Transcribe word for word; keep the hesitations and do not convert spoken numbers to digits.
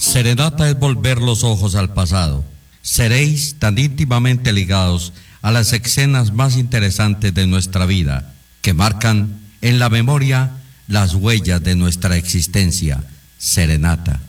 Serenata es volver los ojos al pasado. Seréis tan íntimamente ligados a las escenas más interesantes de nuestra vida, que marcan en la memoria las huellas de nuestra existencia. Serenata.